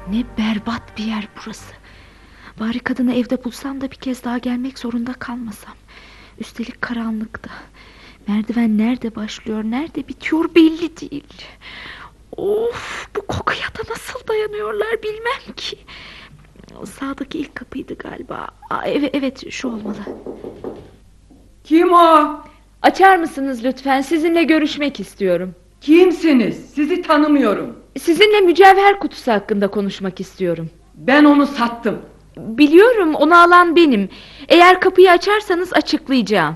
Ne berbat bir yer burası. Bari kadını evde bulsam da bir kez daha gelmek zorunda kalmasam. Üstelik karanlıkta. Merdiven nerede başlıyor, nerede bitiyor belli değil. Of, bu kokuya da nasıl dayanıyorlar bilmem ki. Sağdaki ilk kapıydı galiba. Evet, şu olmalı. Kim o? Açar mısınız lütfen? Sizinle görüşmek istiyorum. Kimsiniz? Sizi tanımıyorum. Sizinle mücevher kutusu hakkında konuşmak istiyorum. Ben onu sattım. Biliyorum, onu alan benim. Eğer kapıyı açarsanız açıklayacağım.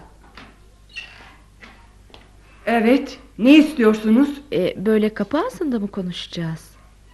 Evet, ne istiyorsunuz? Böyle kapı ağzında mı konuşacağız?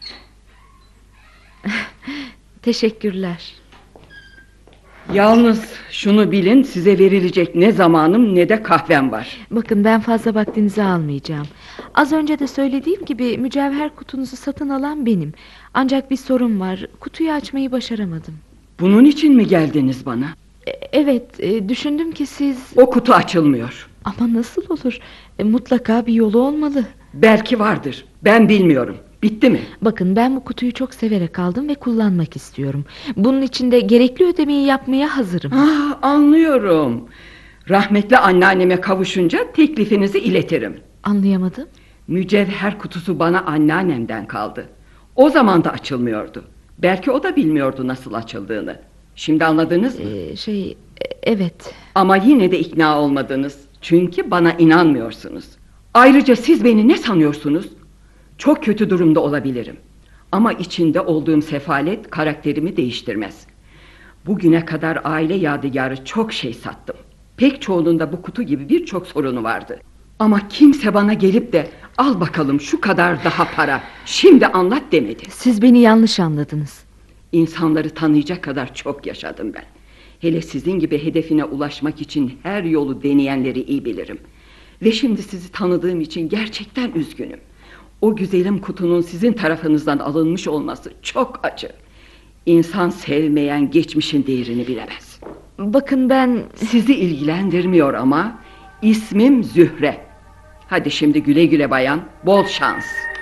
Teşekkürler. Yalnız şunu bilin, size verilecek ne zamanım ne de kahvem var. Bakın, ben fazla vaktinizi almayacağım. Az önce de söylediğim gibi mücevher kutunuzu satın alan benim. Ancak bir sorun var. Kutuyu açmayı başaramadım. Bunun için mi geldiniz bana? Evet, düşündüm ki siz... O kutu açılmıyor. Ama nasıl olur? Mutlaka bir yolu olmalı. Belki vardır, ben bilmiyorum. Bitti mi? Bakın, ben bu kutuyu çok severek aldım ve kullanmak istiyorum. Bunun için de gerekli ödemeyi yapmaya hazırım. Anlıyorum. Rahmetli anneanneme kavuşunca teklifinizi iletirim. Anlayamadım. Mücevher kutusu bana anneannemden kaldı. O zaman da açılmıyordu. Belki o da bilmiyordu nasıl açıldığını. Şimdi anladınız mı? Evet. Ama yine de ikna olmadınız. Çünkü bana inanmıyorsunuz. Ayrıca siz beni ne sanıyorsunuz? Çok kötü durumda olabilirim. Ama içinde olduğum sefalet karakterimi değiştirmez. Bugüne kadar aile yadigarı çok şey sattım. Pek çoğunun da bu kutu gibi birçok sorunu vardı. Ama kimse bana gelip de al bakalım şu kadar daha para, şimdi anlat demedi. Siz beni yanlış anladınız. İnsanları tanıyacak kadar çok yaşadım ben. Hele sizin gibi hedefine ulaşmak için her yolu deneyenleri iyi bilirim. Ve şimdi sizi tanıdığım için gerçekten üzgünüm. O güzelim kutunun sizin tarafınızdan alınmış olması çok acı. İnsan sevmeyen geçmişin değerini bilemez. Bakın, ben... Sizi ilgilendirmiyor ama ismim Zühre. Hadi şimdi güle güle bayan, bol şans.